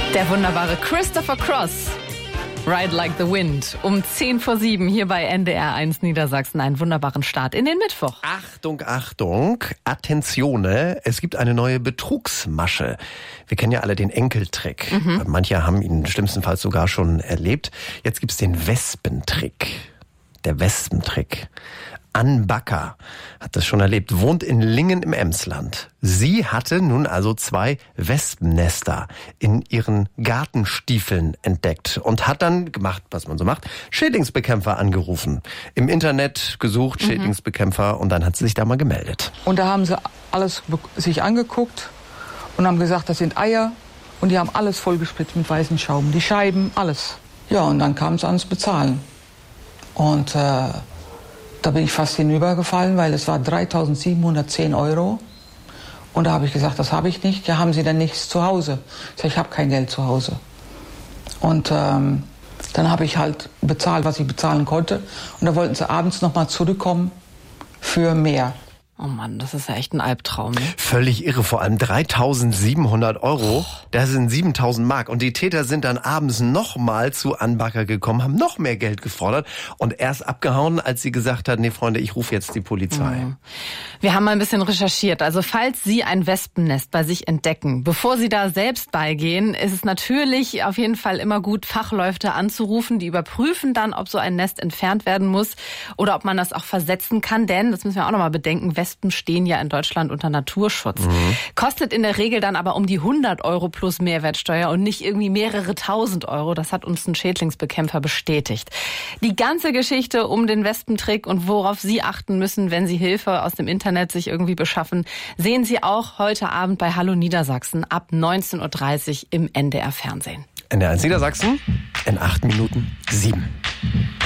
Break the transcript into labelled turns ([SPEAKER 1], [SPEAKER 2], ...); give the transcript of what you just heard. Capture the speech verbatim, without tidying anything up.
[SPEAKER 1] Der wunderbare Christopher Cross. Ride Like the Wind. Um zehn vor sieben hier bei N D R eins Niedersachsen. Einen wunderbaren Start in den Mittwoch.
[SPEAKER 2] Achtung, Achtung, Attenzione, es gibt eine neue Betrugsmasche. Wir kennen ja alle den Enkeltrick. Mhm. Manche haben ihn schlimmstenfalls sogar schon erlebt. Jetzt gibt's den Wespentrick. Der Wespentrick. Ann Backer hat das schon erlebt, wohnt in Lingen im Emsland. Sie hatte nun also zwei Wespennester in ihren Gartenstiefeln entdeckt und hat dann gemacht, was man so macht, Schädlingsbekämpfer angerufen. Im Internet gesucht, mhm. Schädlingsbekämpfer, und dann hat sie sich da mal gemeldet.
[SPEAKER 3] Und da haben sie alles sich angeguckt und haben gesagt, das sind Eier, und die haben alles vollgespritzt mit weißem Schaum, die Scheiben, alles. Ja, und dann kam es ans Bezahlen. Und äh, da bin ich fast hinübergefallen, weil es war dreitausendsiebenhundertzehn Euro. Und da habe ich gesagt, das habe ich nicht. Ja, haben Sie denn nichts zu Hause? Ich sage, ich habe kein Geld zu Hause. Und ähm, dann habe ich halt bezahlt, was ich bezahlen konnte. Und da wollten sie abends nochmal zurückkommen für mehr.
[SPEAKER 1] Oh Mann, das ist ja echt ein Albtraum. Ne?
[SPEAKER 2] Völlig irre, vor allem dreitausendsiebenhundert Euro, das sind siebentausend Mark. Und die Täter sind dann abends nochmal zu Ann Backer gekommen, haben noch mehr Geld gefordert und erst abgehauen, als sie gesagt hat, nee Freunde, ich rufe jetzt die Polizei.
[SPEAKER 1] Mhm. Wir haben mal ein bisschen recherchiert. Also falls Sie ein Wespennest bei sich entdecken, bevor Sie da selbst beigehen, ist es natürlich auf jeden Fall immer gut, Fachleute anzurufen. Die überprüfen dann, ob so ein Nest entfernt werden muss oder ob man das auch versetzen kann. Denn, das müssen wir auch noch mal bedenken, Wespen stehen ja in Deutschland unter Naturschutz. Mhm. Kostet in der Regel dann aber um die hundert Euro plus Mehrwertsteuer und nicht irgendwie mehrere tausend Euro. Das hat uns ein Schädlingsbekämpfer bestätigt. Die ganze Geschichte um den Wespentrick und worauf Sie achten müssen, wenn Sie Hilfe aus dem Internet sich irgendwie beschaffen, sehen Sie auch heute Abend bei Hallo Niedersachsen ab neunzehn Uhr dreißig im N D R Fernsehen.
[SPEAKER 2] N D R eins Niedersachsen in acht Minuten sieben.